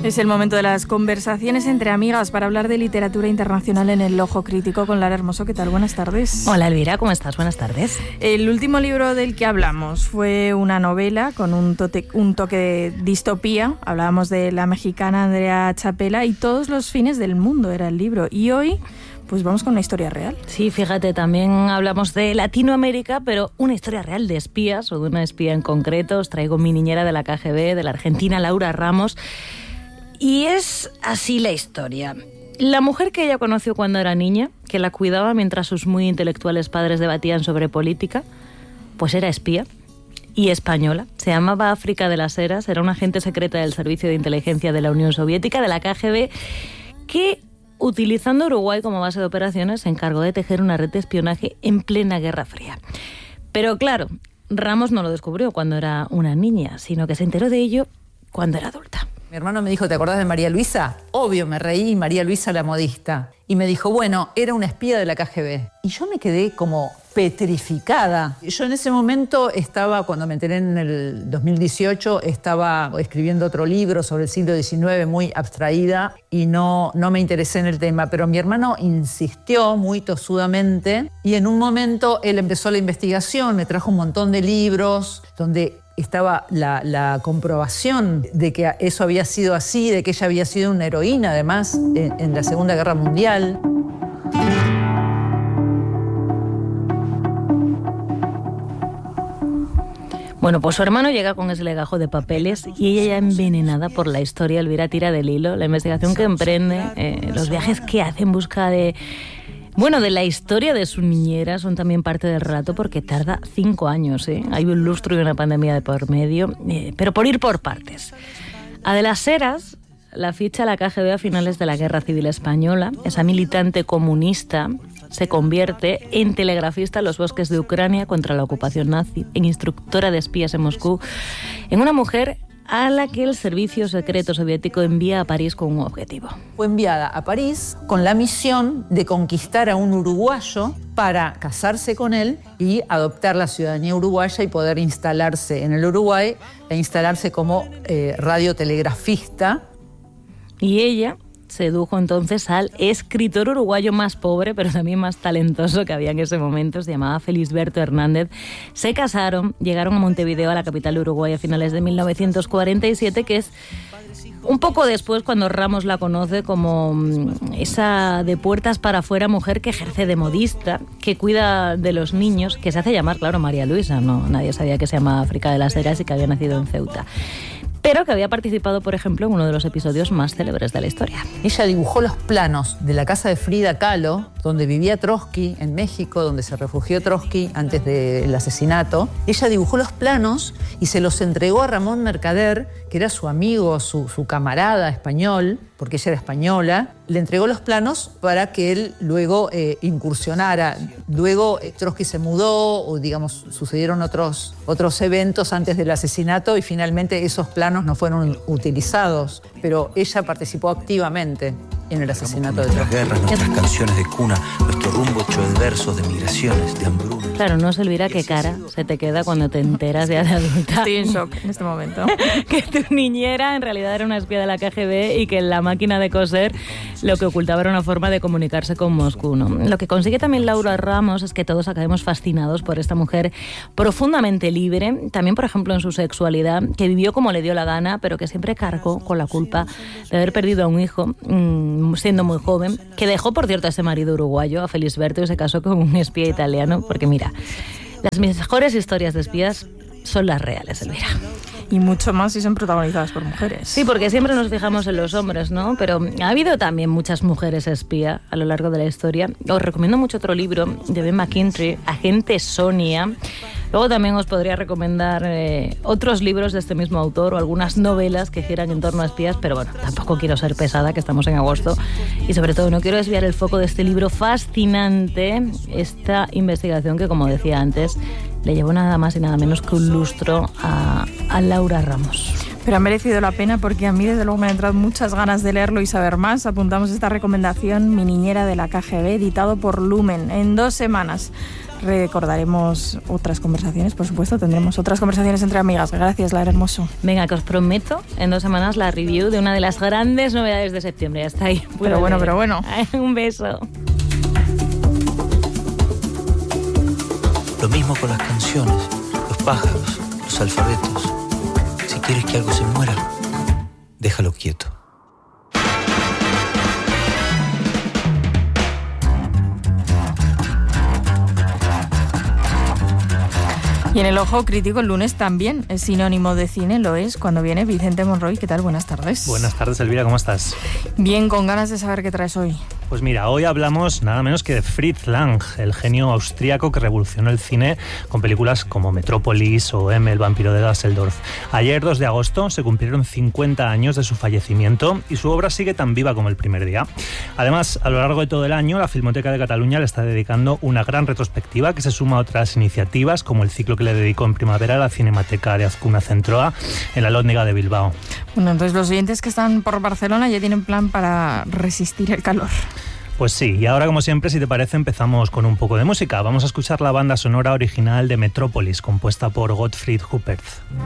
Es el momento de las conversaciones entre amigas para hablar de literatura internacional en El Ojo Crítico con Lara Hermoso. ¿Qué tal? Buenas tardes. Hola Elvira, ¿cómo estás? Buenas tardes. El último libro del que hablamos fue una novela con un toque de distopía. Hablábamos de la mexicana Andrea Chapela y Todos los fines del mundo era el libro. Y hoy pues vamos con una historia real. Sí, fíjate, también hablamos de Latinoamérica, pero una historia real de espías, o de una espía en concreto. Os traigo Mi niñera de la KGB, de la argentina Laura Ramos. Y es así la historia. La mujer que ella conoció cuando era niña, que la cuidaba mientras sus muy intelectuales padres debatían sobre política, pues era espía y española. Se llamaba África de las Heras, era una agente secreta del Servicio de Inteligencia de la Unión Soviética, de la KGB, que, utilizando Uruguay como base de operaciones, se encargó de tejer una red de espionaje en plena Guerra Fría. Pero claro, Ramos no lo descubrió cuando era una niña, sino que se enteró de ello cuando era adulta. Mi hermano me dijo, ¿te acordás de María Luisa? Obvio, me reí, María Luisa la modista. Y me dijo, bueno, era una espía de la KGB. Y yo me quedé como petrificada. Yo en ese momento estaba, cuando me enteré en el 2018, estaba escribiendo otro libro sobre el siglo XIX, muy abstraída, y no me interesé en el tema. Pero mi hermano insistió muy tosudamente, y en un momento él empezó la investigación, me trajo un montón de libros donde estaba la comprobación de que eso había sido así, de que ella había sido una heroína, además, en la Segunda Guerra Mundial. Bueno, pues su hermano llega con ese legajo de papeles y ella ya envenenada por la historia. Elvira tira del hilo, la investigación que emprende, los viajes que hace en busca de la historia de su niñera son también parte del relato porque tarda 5 años. Hay un lustro y una pandemia de por medio, pero por ir por partes. A de las Heras la ficha la KGB a finales de la Guerra Civil Española. Esa militante comunista se convierte en telegrafista en los bosques de Ucrania contra la ocupación nazi, en instructora de espías en Moscú, en una mujer a la que el servicio secreto soviético envía a París con un objetivo. Fue enviada a París con la misión de conquistar a un uruguayo para casarse con él y adoptar la ciudadanía uruguaya y poder instalarse en el Uruguay e instalarse como radiotelegrafista. Y ella sedujo entonces al escritor uruguayo más pobre, pero también más talentoso que había en ese momento. Se llamaba Felisberto Hernández. Se casaron, llegaron a Montevideo, a la capital de Uruguay, a finales de 1947, que es un poco después cuando Ramos la conoce como esa de puertas para afuera mujer que ejerce de modista, que cuida de los niños, que se hace llamar, claro, María Luisa. No, nadie sabía que se llamaba África de las Heras y que había nacido en Ceuta, pero que había participado, por ejemplo, en uno de los episodios más célebres de la historia. Ella dibujó los planos de la casa de Frida Kahlo, donde vivía Trotsky, en México, donde se refugió Trotsky antes del asesinato. Ella dibujó los planos y se los entregó a Ramón Mercader, que era su amigo, su camarada español, porque ella era española. Le entregó los planos para que él luego incursionara. Luego Trotsky se mudó, o digamos, sucedieron otros eventos antes del asesinato y finalmente esos planos no fueron utilizados, pero ella participó activamente en el asesinato de Trotsky. Nuestras guerras, nuestras canciones de cuna, nuestro rumbo hecho de versos, de migraciones, de hambrunas. Claro, no se olvida qué cara se te queda cuando te enteras ya de adulta. Estoy en shock en este momento. Que tu niñera en realidad era una espía de la KGB y que en la máquina de coser lo que ocultaba era una forma de comunicarse con Moscú, ¿no? Lo que consigue también Laura Ramos es que todos acabemos fascinados por esta mujer profundamente libre, también por ejemplo en su sexualidad, que vivió como le dio la gana, pero que siempre cargó con la culpa de haber perdido a un hijo siendo muy joven, que dejó por cierto a ese marido uruguayo, a Felisberto, y se casó con un espía italiano, porque mira, las mejores historias de espías son las reales, Elvira. Y mucho más si son protagonizadas por mujeres. Sí, porque siempre nos fijamos en los hombres, ¿no? Pero ha habido también muchas mujeres espía a lo largo de la historia. Os recomiendo mucho otro libro de Ben McKinstry, Agente Sonia. Luego también os podría recomendar otros libros de este mismo autor o algunas novelas que giran en torno a espías, pero bueno, tampoco quiero ser pesada, que estamos en agosto, y sobre todo no quiero desviar el foco de este libro fascinante, esta investigación que, como decía antes, le llevó nada más y nada menos que un lustro a Laura Ramos. Pero ha merecido la pena porque a mí desde luego me han entrado muchas ganas de leerlo y saber más. Apuntamos esta recomendación, Mi niñera de la KGB, editado por Lumen, en 2 semanas. recordaremos otras conversaciones, por supuesto, tendremos otras conversaciones entre amigas. Gracias, Lara Hermoso. Venga, que os prometo en 2 semanas la review de una de las grandes novedades de septiembre. Ya está ahí. Pero bueno. Un beso. Lo mismo con las canciones, los pájaros, los alfabetos. Si quieres que algo se muera, déjalo quieto. Y en el Ojo Crítico el lunes también es sinónimo de cine, lo es cuando viene Vicente Monroy. ¿Qué tal? Buenas tardes. Buenas tardes, Elvira, ¿cómo estás? Bien, con ganas de saber qué traes hoy. Pues mira, hoy hablamos nada menos que de Fritz Lang, el genio austríaco que revolucionó el cine con películas como Metrópolis o M, el vampiro de Düsseldorf. Ayer, 2 de agosto, se cumplieron 50 años de su fallecimiento y su obra sigue tan viva como el primer día. Además, a lo largo de todo el año, la Filmoteca de Cataluña le está dedicando una gran retrospectiva que se suma a otras iniciativas, como el ciclo que le dedicó en primavera a la Cinemateca de Azcuna Centroa en la Lóndiga de Bilbao. Bueno, entonces los oyentes que están por Barcelona ya tienen plan para resistir el calor. Pues sí, y ahora como siempre, si te parece, empezamos con un poco de música. Vamos a escuchar la banda sonora original de Metrópolis, compuesta por Gottfried Huppert.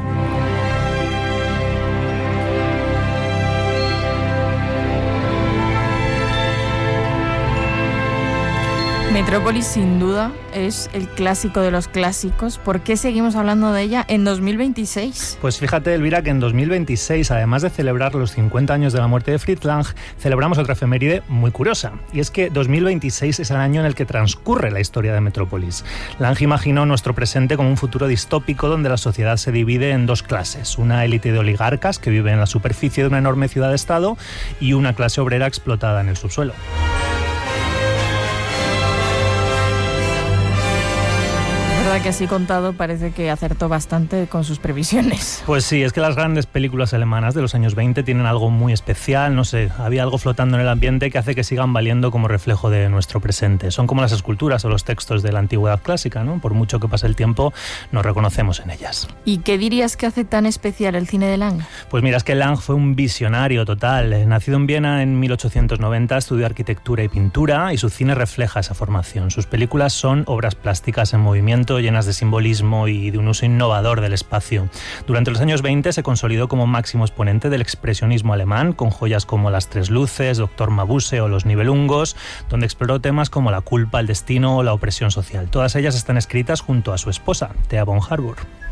Metrópolis, sin duda, es el clásico de los clásicos. ¿Por qué seguimos hablando de ella en 2026? Pues fíjate, Elvira, que en 2026, además de celebrar los 50 años de la muerte de Fritz Lang, celebramos otra efeméride muy curiosa. Y es que 2026 es el año en el que transcurre la historia de Metrópolis. Lang imaginó nuestro presente como un futuro distópico donde la sociedad se divide en 2 clases. Una élite de oligarcas que vive en la superficie de una enorme ciudad-estado y una clase obrera explotada en el subsuelo. Que así contado parece que acertó bastante con sus previsiones. Pues sí, es que las grandes películas alemanas de los años 20 tienen algo muy especial, no sé, había algo flotando en el ambiente que hace que sigan valiendo como reflejo de nuestro presente. Son como las esculturas o los textos de la antigüedad clásica, ¿no? Por mucho que pase el tiempo, nos reconocemos en ellas. ¿Y qué dirías que hace tan especial el cine de Lang? Pues mira, es que Lang fue un visionario total. Nacido en Viena en 1890, estudió arquitectura y pintura y su cine refleja esa formación. Sus películas son obras plásticas en movimiento, llenas de simbolismo y de un uso innovador del espacio. Durante los años 20 se consolidó como máximo exponente del expresionismo alemán, con joyas como Las Tres Luces, Doctor Mabuse o Los Nibelungos, donde exploró temas como la culpa, el destino o la opresión social. Todas ellas están escritas junto a su esposa, Thea von Harburg.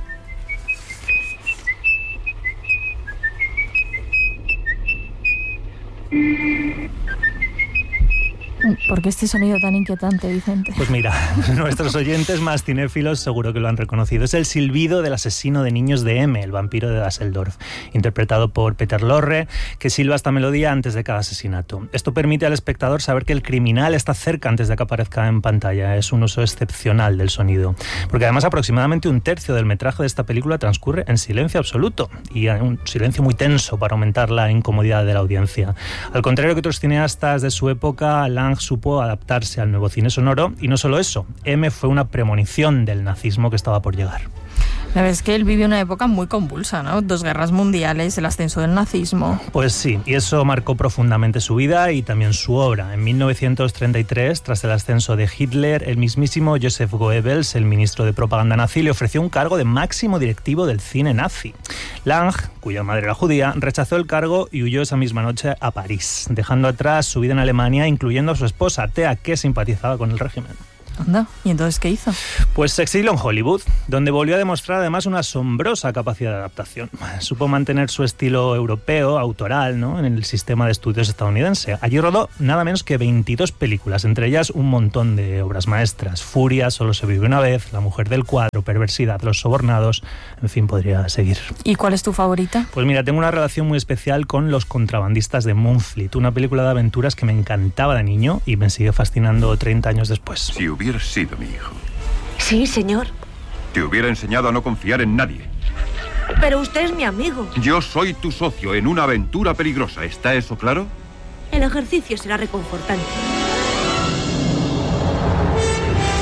¿Por qué este sonido tan inquietante, Vicente? Pues mira, nuestros oyentes más cinéfilos seguro que lo han reconocido. Es el silbido del asesino de niños de M, el vampiro de Düsseldorf, interpretado por Peter Lorre, que silba esta melodía antes de cada asesinato. Esto permite al espectador saber que el criminal está cerca antes de que aparezca en pantalla. Es un uso excepcional del sonido. Porque además aproximadamente 1/3 del metraje de esta película transcurre en silencio absoluto y un silencio muy tenso para aumentar la incomodidad de la audiencia. Al contrario que otros cineastas de su época, Lang supo adaptarse al nuevo cine sonoro y no solo eso, M fue una premonición del nazismo que estaba por llegar. La verdad es que él vivió una época muy convulsa, ¿no? 2 guerras mundiales, el ascenso del nazismo. Pues sí, y eso marcó profundamente su vida y también su obra. En 1933, tras el ascenso de Hitler, el mismísimo Joseph Goebbels, el ministro de propaganda nazi, le ofreció un cargo de máximo directivo del cine nazi. Lang, cuya madre era judía, rechazó el cargo y huyó esa misma noche a París, dejando atrás su vida en Alemania, incluyendo a su esposa, Thea, que simpatizaba con el régimen. Anda, ¿y entonces qué hizo? Pues se exilió en Hollywood, donde volvió a demostrar además una asombrosa capacidad de adaptación. Supo mantener su estilo europeo, autoral, ¿no?, en el sistema de estudios estadounidense. Allí rodó nada menos que 22 películas, entre ellas un montón de obras maestras. Furia, Solo se vive una vez, La mujer del cuadro, Perversidad, Los sobornados, en fin, podría seguir. ¿Y cuál es tu favorita? Pues mira, tengo una relación muy especial con Los contrabandistas de Moonfleet, una película de aventuras que me encantaba de niño y me sigue fascinando 30 años después. Si hubieras sido mi hijo. Sí, señor. Te hubiera enseñado a no confiar en nadie. Pero usted es mi amigo. Yo soy tu socio en una aventura peligrosa. ¿Está eso claro? El ejercicio será reconfortante. ¿Y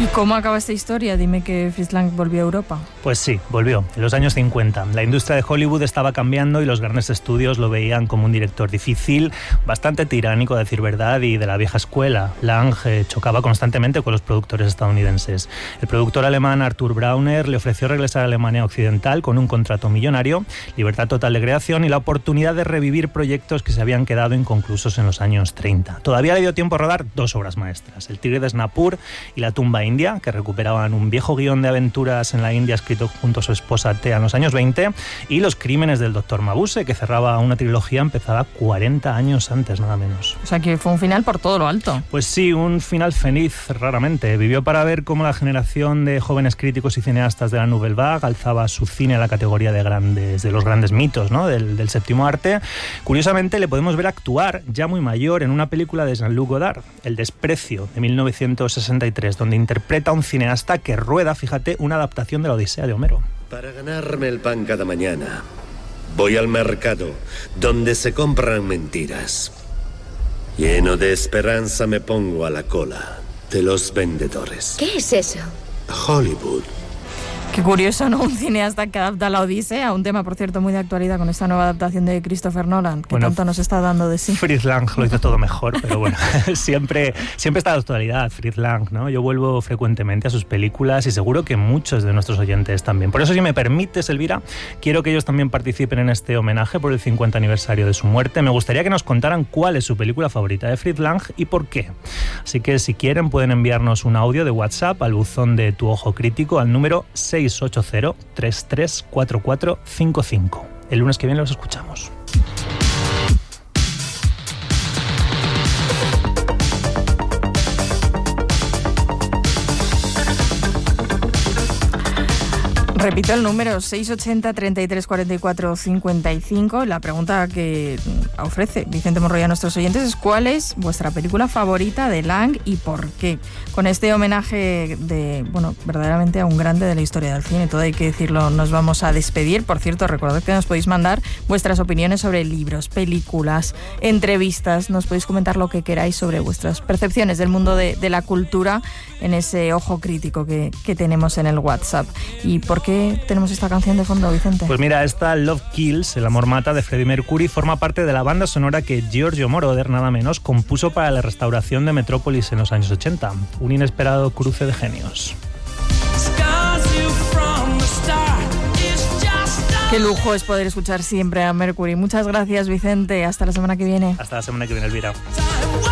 cómo acaba esta historia? Dime que Fritz Lang volvió a Europa. Pues sí, volvió, en los años 50. La industria de Hollywood estaba cambiando y los grandes estudios lo veían como un director difícil, bastante tiránico, a decir verdad, y de la vieja escuela. Lang chocaba constantemente con los productores estadounidenses. El productor alemán Arthur Brauner le ofreció regresar a Alemania Occidental con un contrato millonario, libertad total de creación y la oportunidad de revivir proyectos que se habían quedado inconclusos en los años 30. Todavía le dio tiempo a rodar 2 obras maestras, El tigre de Snapur y La tumba india, que recuperaban un viejo guión de aventuras en la India escrito junto a su esposa Thea en los años 20, y Los crímenes del Dr. Mabuse, que cerraba una trilogía empezada 40 años antes, nada menos. O sea que fue un final por todo lo alto. Pues sí, un final feliz raramente. Vivió para ver cómo la generación de jóvenes críticos y cineastas de la Nouvelle Vague alzaba su cine a la categoría de los grandes mitos, ¿no? del séptimo arte. Curiosamente le podemos ver actuar ya muy mayor en una película de Jean-Luc Godard, El desprecio, de 1963, donde interpreta a un cineasta que rueda, fíjate, una adaptación de la Odisea de Homero. Para ganarme el pan cada mañana, voy al mercado, donde se compran mentiras. Lleno de esperanza me pongo a la cola de los vendedores. ¿Qué es eso? Hollywood. Qué curioso, ¿no? Un cineasta que adapta la Odisea, un tema, por cierto, muy de actualidad con esta nueva adaptación de Christopher Nolan, que tanto nos está dando de sí. Fritz Lang lo hizo todo mejor, pero bueno, siempre está de actualidad Fritz Lang, ¿no? Yo vuelvo frecuentemente a sus películas y seguro que muchos de nuestros oyentes también. Por eso, si me permites, Elvira, quiero que ellos también participen en este homenaje por el 50 aniversario de su muerte. Me gustaría que nos contaran cuál es su película favorita de Fritz Lang y por qué. Así que, si quieren, pueden enviarnos un audio de WhatsApp al buzón de Tu Ojo Crítico al número 680-334455. El lunes que viene los escuchamos. Repito el número, 680 33 44 55. La pregunta que ofrece Vicente Monroy a nuestros oyentes es: ¿cuál es vuestra película favorita de Lang y por qué? Con este homenaje verdaderamente a un grande de la historia del cine, todo hay que decirlo, nos vamos a despedir. Por cierto, recordad que nos podéis mandar vuestras opiniones sobre libros, películas, entrevistas, nos podéis comentar lo que queráis sobre vuestras percepciones del mundo de la cultura en ese ojo crítico que tenemos en el WhatsApp. ¿Y por qué tenemos esta canción de fondo, Vicente? Pues mira, esta Love Kills, El amor mata, de Freddie Mercury, forma parte de la banda sonora que Giorgio Moroder, nada menos, compuso para la restauración de Metrópolis en los años 80. Un inesperado cruce de genios. Qué lujo es poder escuchar siempre a Mercury. Muchas gracias, Vicente. Hasta la semana que viene. Hasta la semana que viene, Elvira.